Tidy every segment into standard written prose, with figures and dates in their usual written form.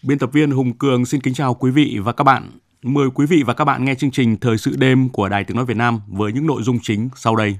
Biên tập viên Hùng Cường xin kính chào quý vị và các bạn. Mời quý vị và các bạn nghe chương trình Thời sự đêm của Đài Tiếng nói Việt Nam với những nội dung chính sau đây.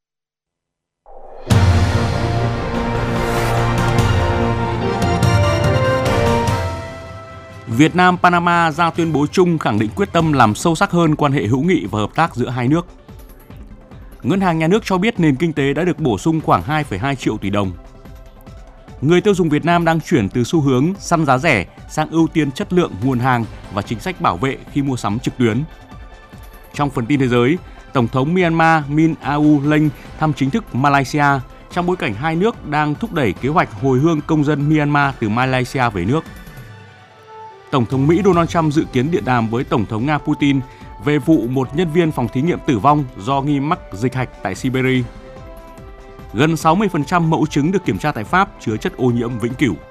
Việt Nam Panama ra tuyên bố chung khẳng định quyết tâm làm sâu sắc hơn quan hệ hữu nghị và hợp tác giữa hai nước. Ngân hàng Nhà nước cho biết nền kinh tế đã được bổ sung khoảng 2,2 triệu tỷ đồng. Người tiêu dùng Việt Nam đang chuyển từ xu hướng săn giá rẻ sang ưu tiên chất lượng nguồn hàng và chính sách bảo vệ khi mua sắm trực tuyến. Trong phần tin thế giới, Tổng thống Myanmar Min Aung Hlaing thăm chính thức Malaysia trong bối cảnh hai nước đang thúc đẩy kế hoạch hồi hương công dân Myanmar từ Malaysia về nước. Tổng thống Mỹ Donald Trump dự kiến điện đàm với Tổng thống Nga Putin về vụ một nhân viên phòng thí nghiệm tử vong do nghi mắc dịch hạch tại Siberia. Gần 60% mẫu trứng được kiểm tra tại Pháp chứa chất ô nhiễm vĩnh cửu.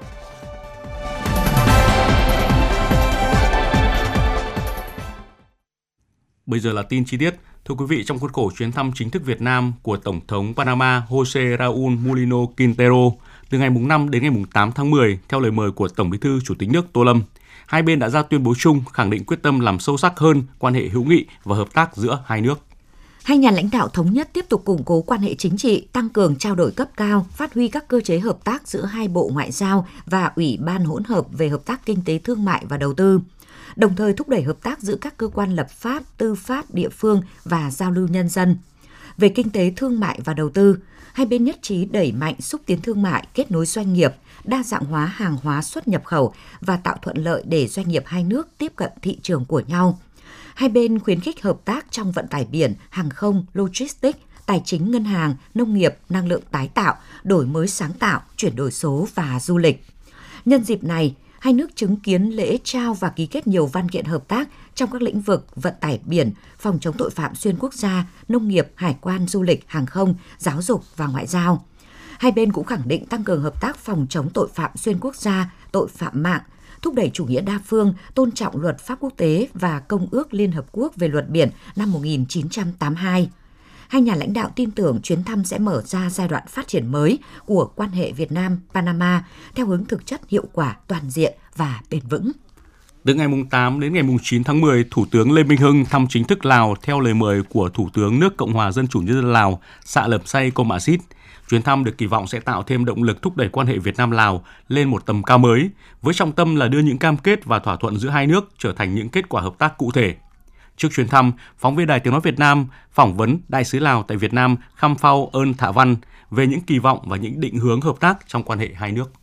Bây giờ là tin chi tiết. Thưa quý vị, trong khuôn khổ chuyến thăm chính thức Việt Nam của Tổng thống Panama José Raúl Mulino Quintero từ ngày 5 đến ngày 8 tháng 10, theo lời mời của Tổng Bí thư Chủ tịch nước Tô Lâm, hai bên đã ra tuyên bố chung khẳng định quyết tâm làm sâu sắc hơn quan hệ hữu nghị và hợp tác giữa hai nước. Hai nhà lãnh đạo thống nhất tiếp tục củng cố quan hệ chính trị, tăng cường trao đổi cấp cao, phát huy các cơ chế hợp tác giữa hai bộ ngoại giao và Ủy ban hỗn hợp về hợp tác kinh tế thương mại và đầu tư, đồng thời thúc đẩy hợp tác giữa các cơ quan lập pháp, tư pháp, địa phương và giao lưu nhân dân. Về kinh tế thương mại và đầu tư, hai bên nhất trí đẩy mạnh xúc tiến thương mại, kết nối doanh nghiệp, đa dạng hóa hàng hóa xuất nhập khẩu và tạo thuận lợi để doanh nghiệp hai nước tiếp cận thị trường của nhau. Hai bên khuyến khích hợp tác trong vận tải biển, hàng không, logistics, tài chính ngân hàng, nông nghiệp, năng lượng tái tạo, đổi mới sáng tạo, chuyển đổi số và du lịch. Nhân dịp này, hai nước chứng kiến lễ trao và ký kết nhiều văn kiện hợp tác trong các lĩnh vực vận tải biển, phòng chống tội phạm xuyên quốc gia, nông nghiệp, hải quan, du lịch, hàng không, giáo dục và ngoại giao. Hai bên cũng khẳng định tăng cường hợp tác phòng chống tội phạm xuyên quốc gia, tội phạm mạng, thúc đẩy chủ nghĩa đa phương, tôn trọng luật pháp quốc tế và Công ước Liên Hợp Quốc về luật biển năm 1982. Hai nhà lãnh đạo tin tưởng chuyến thăm sẽ mở ra giai đoạn phát triển mới của quan hệ Việt Nam-Panama theo hướng thực chất, hiệu quả, toàn diện và bền vững. Từ ngày 8 đến ngày 9 tháng 10, Thủ tướng Lê Minh Hưng thăm chính thức Lào theo lời mời của Thủ tướng nước Cộng hòa Dân chủ Nhân dân Lào Sạ Lợp Say Cô Mạ Xít. Chuyến thăm được kỳ vọng sẽ tạo thêm động lực thúc đẩy quan hệ Việt Nam-Lào lên một tầm cao mới, với trọng tâm là đưa những cam kết và thỏa thuận giữa hai nước trở thành những kết quả hợp tác cụ thể. Trước chuyến thăm, phóng viên Đài Tiếng nói Việt Nam phỏng vấn Đại sứ Lào tại Việt Nam Kham Phao Ơn Thạ Văn về những kỳ vọng và những định hướng hợp tác trong quan hệ hai nước.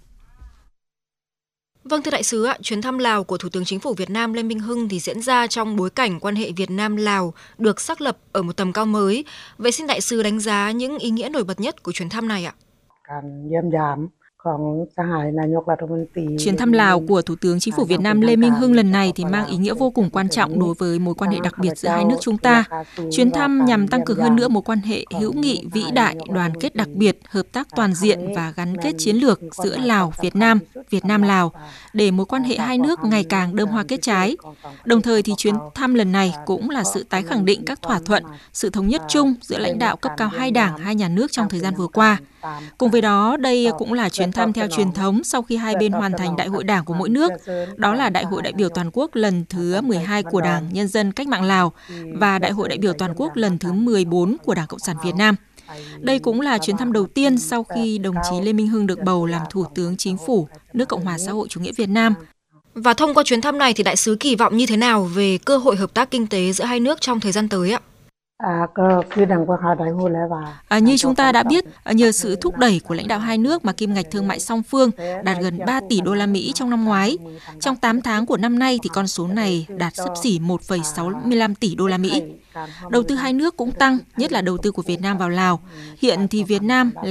Vâng, thưa đại sứ, chuyến thăm Lào của Thủ tướng Chính phủ Việt Nam Lê Minh Hưng thì diễn ra trong bối cảnh quan hệ Việt Nam-Lào được xác lập ở một tầm cao mới. Vậy xin đại sứ đánh giá những ý nghĩa nổi bật nhất của chuyến thăm này ạ? Chuyến thăm Lào của Thủ tướng Chính phủ Việt Nam Lê Minh Hưng lần này thì mang ý nghĩa vô cùng quan trọng đối với mối quan hệ đặc biệt giữa hai nước chúng ta. Chuyến thăm nhằm tăng cường hơn nữa mối quan hệ hữu nghị vĩ đại, đoàn kết đặc biệt, hợp tác toàn diện và gắn kết chiến lược giữa Lào, Việt Nam, Lào, để mối quan hệ hai nước ngày càng đơm hoa kết trái. Đồng thời thì chuyến thăm lần này cũng là sự tái khẳng định các thỏa thuận, sự thống nhất chung giữa lãnh đạo cấp cao hai đảng, hai nhà nước trong thời gian vừa qua. Cùng với đó, đây cũng là chuyến thăm theo truyền thống sau khi hai bên hoàn thành đại hội đảng của mỗi nước, đó là Đại hội đại biểu toàn quốc lần thứ 12 của Đảng Nhân dân Cách mạng Lào và Đại hội đại biểu toàn quốc lần thứ 14 của Đảng Cộng sản Việt Nam. Đây cũng là chuyến thăm đầu tiên sau khi đồng chí Lê Minh Hưng được bầu làm Thủ tướng Chính phủ nước Cộng hòa xã hội chủ nghĩa Việt Nam. Và thông qua chuyến thăm này thì đại sứ kỳ vọng như thế nào về cơ hội hợp tác kinh tế giữa hai nước trong thời gian tới ạ? Như chúng ta đã biết, nhờ sự thúc đẩy của lãnh đạo hai nước mà kim ngạch thương mại song phương đạt gần 3 tỷ đô la Mỹ trong năm ngoái. Trong 8 tháng của năm nay thì con số này đạt xấp xỉ 1,65 tỷ đô la Mỹ. Đầu tư hai nước cũng tăng, nhất là đầu tư của Việt Nam vào Lào. Hiện thì Việt Nam